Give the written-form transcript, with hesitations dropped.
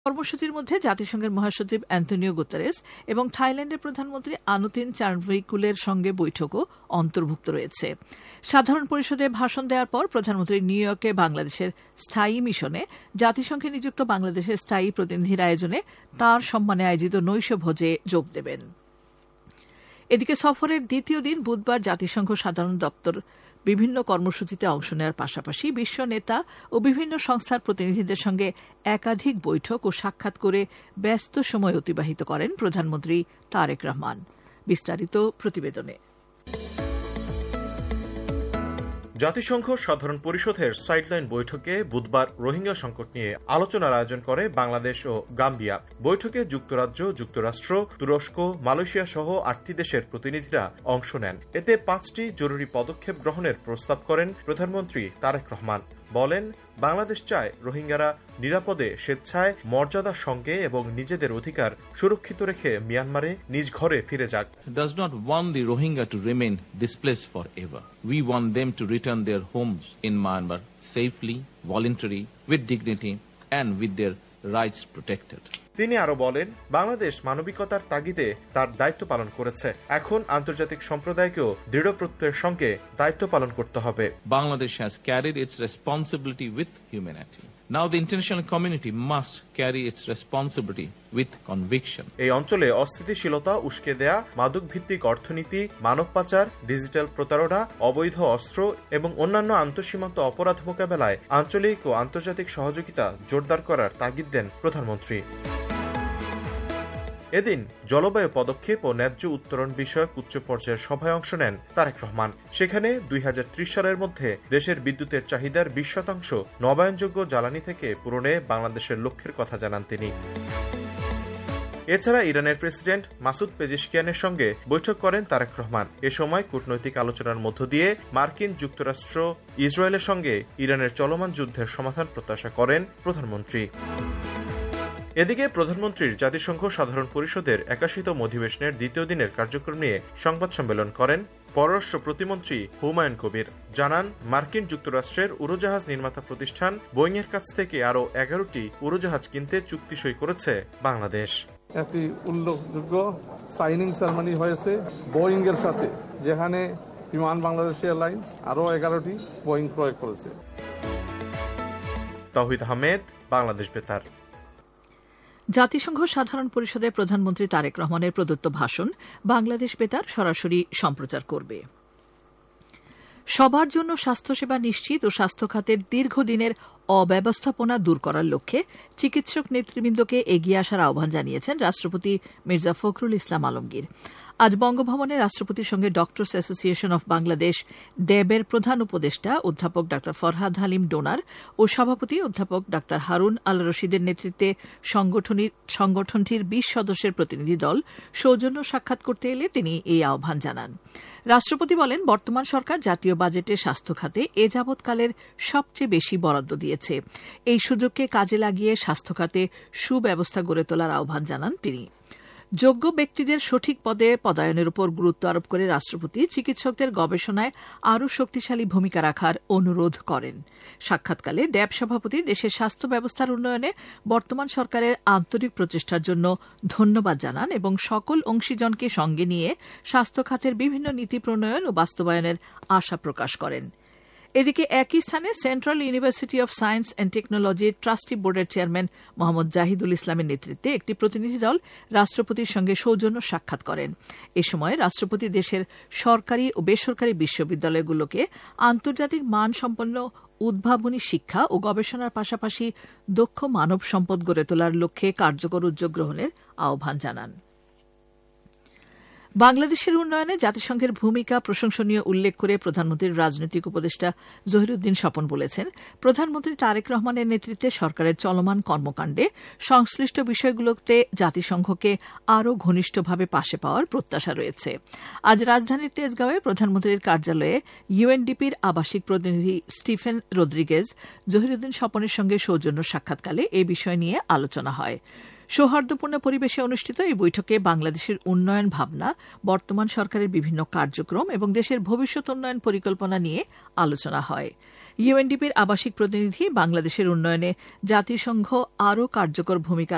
কর্মসূচির মধ্যে জাতিসংঘের মহাসচিব অ্যান্তোনিও গুতেরেস এবং থাইল্যান্ডের প্রধানমন্ত্রী আনুতিন চার্নভিকুলের সঙ্গে বৈঠকও অন্তর্ভুক্ত রয়েছে। সাধারণ পরিষদে ভাষণ দেওয়ার পর প্রধানমন্ত্রী নিউ ইয়র্কে বাংলাদেশের স্থায়ী মিশনে জাতিসংঘে নিযুক্ত বাংলাদেশের স্থায়ী প্রতিনিধির আয়োজনে তাঁর সম্মানে আয়োজিত নৈশভোজে যোগ দেবেন। এদিকে সফরের দ্বিতীয় দিন বুধবার জাতিসংঘ সাধারণ দপ্তর বিভিন্ন কর্মসূচিতে অংশ নেওয়ার পাশাপাশি বিশ্ব নেতা ও বিভিন্ন সংস্থার প্রতিনিধিদের সঙ্গে একাধিক বৈঠক ও সাক্ষাৎ করে ব্যস্ত সময় অতিবাহিত করেন প্রধানমন্ত্রী তারেক রহমান। বিস্তারিত প্রতিবেদনে। জাতিসংঘ সাধারণ পরিষদের সাইডলাইন বৈঠকে বুধবার রোহিঙ্গা সংকট নিয়ে আলোচনার আয়োজন করে বাংলাদেশ ও গাম্বিয়া। বৈঠকে যুক্তরাজ্য, যুক্তরাষ্ট্র, তুরস্ক, মালয়েশিয়া সহ 8টি দেশের প্রতিনিধিরা অংশ নেন। এতে 5টি জরুরি পদক্ষেপ গ্রহণের প্রস্তাব করেন প্রধানমন্ত্রী তারেক রহমান। বলেন, বাংলাদেশ চায় রোহিঙ্গারা নিরাপদে, স্বেচ্ছায়, মর্যাদার সঙ্গে এবং নিজেদের অধিকার সুরক্ষিত রেখে মিয়ানমারে নিজ ঘরে ফিরে যাক। Does not want the Rohingya to remain displaced forever. We want them to return their homes in Myanmar safely, voluntarily, with dignity and with their rights protected. তিনি আরো বলেন, বাংলাদেশ মানবিকতার তাগিদে তার দায়িত্ব পালন করেছে। এখন আন্তর্জাতিক সম্প্রদায়কেও দৃঢ় প্রত্যয়ের সঙ্গে দায়িত্ব পালন করতে হবে। Bangladesh has carried its responsibility with humanity. Now the international community must carry its responsibility with conviction. এই অঞ্চলে অস্থিতিশীলতা, উস্কে দেয়া, মাদক ভিত্তিক অর্থনীতি, মানব পাচার, ডিজিটাল প্রতারণা, অবৈধ অস্ত্র এবং অন্যান্য আন্তঃসীমান্ত অপরাধ মোকাবেলায় আঞ্চলিক ও আন্তর্জাতিক সহযোগিতা জোরদার করার তাগিদ দেন প্রধানমন্ত্রী। এদিন জলবায়ু পদক্ষেপ ও ন্যায্য উত্তরণ বিষয়ক উচ্চ পর্যায়ের সভায় অংশ নেন তারেক রহমান। সেখানে 2030 সালের মধ্যে দেশের বিদ্যুতের চাহিদার 20% নবায়নযোগ্য জ্বালানি থেকে পূরণে বাংলাদেশের লক্ষ্যের কথা জানান তিনি। এছাড়া ইরানের প্রেসিডেন্ট মাসুদ পেজিশকিয়ানের সঙ্গে বৈঠক করেন তারেক রহমান। এ সময় কূটনৈতিক আলোচনার মধ্য দিয়ে মার্কিন যুক্তরাষ্ট্র, ইসরায়েলের সঙ্গে ইরানের চলমান যুদ্ধের সমাধান প্রত্যাশা করেন প্রধানমন্ত্রী। এদিকে প্রধানমন্ত্রীর জাতিসংঘ সাধারণ পরিষদের 81তম অধিবেশনের দ্বিতীয় দিনের কার্যক্রম নিয়ে সংবাদ সম্মেলন করেন পররাষ্ট্র প্রতিমন্ত্রী হুমায়ুন কবির। জানান, মার্কিন যুক্তরাষ্ট্রের উড়োজাহাজ নির্মাতা প্রতিষ্ঠান বোয়িং এর কাছ থেকে আরও 11টি উড়োজাহাজ কিনতে চুক্তি সই করেছে বাংলাদেশ। একটি উল্লেখযোগ্য সাইনিং সেরেমনি হয়েছে বোয়িং এর সাথে, যেখানে বিমান বাংলাদেশ এয়ারলাইন্স আরও 11টি বোয়িং ক্রয় করেছে। তাওহিদ আহমেদ, বাংলাদেশ বেতার। জাতিসংঘ সাধারণ পরিষদে প্রধানমন্ত্রী তারেক রহমানের প্রদত্ত ভাষণ বাংলাদেশ বেতার সরাসরি সম্প্রচার করবে। সবার জন্য স্বাস্থ্যসেবা নিশ্চিত ও স্বাস্থ্য খাতের দীর্ঘদিনের অব্যবস্থাপনা দূর করার লক্ষ্যে চিকিৎসক নেতৃবৃন্দকে এগিয়ে আসার আহ্বান জানিয়েছেন রাষ্ট্রপতি মির্জা ফখরুল ইসলাম আলমগীর। আজ বঙ্গভবনে রাষ্ট্রপতির সঙ্গে ডক্টরস অ্যাসোসিয়েশন অব বাংলাদেশ ড্যাবের প্রধান উপদেষ্টা অধ্যাপক ডা ফরহাদ হালিম ডোনার ও সভাপতি অধ্যাপক ডা হারুন আল রশিদের নেতৃত্বে সংগঠনটির 20 সদস্যের প্রতিনিধি দল সৌজন্য সাক্ষাৎ করতে এলে তিনি এই আহ্বান জানান। রাষ্ট্রপতি বলেন, বর্তমান সরকার জাতীয় বাজেটে স্বাস্থ্য খাতে এ যাবৎকালের সবচেয়ে বেশি বরাদ্দ দিয়েছে। এই সুযোগকে কাজে লাগিয়ে স্বাস্থ্য খাতে সুব্যবস্থা গড়ে তোলার আহ্বান জানান তিনি। যোগ্য ব্যক্তিদের সঠিক পদে পদায়নের উপর গুরুত্ব আরোপ করে রাষ্ট্রপতি চিকিৎসকদের গবেষণায় আরও শক্তিশালী ভূমিকা রাখার অনুরোধ করেন। সাক্ষাৎকালে ড্যাব সভাপতি দেশের স্বাস্থ্য ব্যবস্থার উন্নয়নে বর্তমান সরকারের আন্তরিক প্রচেষ্টার জন্য ধন্যবাদ জানান এবং সকল অংশীজনকে সঙ্গে নিয়ে স্বাস্থ্য খাতের বিভিন্ন নীতি প্রণয়ন ও বাস্তবায়নের আশা প্রকাশ করেন। এদিকে একই স্থানে central university of science and টেকনোলজির ট্রাস্টি বোর্ডের চেয়ারম্যান মোহাম্মদ জাহিদুল ইসলামের নেতৃত্বে একটি প্রতিনিধি দল রাষ্ট্রপতির সঙ্গে সৌজন্য সাক্ষাৎ করেন। এ সময় রাষ্ট্রপতি দেশের সরকারি ও বেসরকারি বিশ্ববিদ্যালয়গুলোকে আন্তর্জাতিক মানসম্পন্ন উদ্ভাবনী শিক্ষা ও গবেষণার পাশাপাশি দক্ষ মানব সম্পদ গড়ে তোলার লক্ষ্যে কার্যকর উদ্যোগ গ্রহণের আহ্বান জানান। বাংলাদেশের উন্নয়নে জাতিসংঘের ভূমিকা প্রশংসনীয় উল্লেখ করে প্রধানমন্ত্রীর রাজনৈতিক উপদেষ্টা জহিরুদ্দিন স্বপন বলেছেন, প্রধানমন্ত্রী তারেক রহমানের নেতৃত্বে সরকারের চলমান কর্মকাণ্ডে সংশ্লিষ্ট বিষয়গুলোতে জাতিসংঘকে আরও ঘনিষ্ঠভাবে পাশে পাওয়ার প্রত্যাশা রয়েছে। আজ রাজধানীর তেজগাঁওয়ে প্রধানমন্ত্রীর কার্যালয়ে ইউএনডিপির আবাসিক প্রতিনিধি স্টিফেন রদ্রিগেজ জহিরুদ্দিন স্বপনের সঙ্গে সৌজন্য সাক্ষাৎকালে এ বিষয় নিয়ে আলোচনা হয়। সৌহার্দ্যপূর্ণ পরিবেশে অনুষ্ঠিত এই বৈঠকে বাংলাদেশের উন্নয়ন ভাবনা, বর্তমান সরকারের বিভিন্ন কার্যক্রম এবং দেশের ভবিষ্যৎ উন্নয়ন পরিকল্পনা নিয়ে আলোচনা হয়। ইউএনডিপির আবাসিক প্রতিনিধি বাংলাদেশের উন্নয়নে জাতিসংঘ আরও কার্যকর ভূমিকা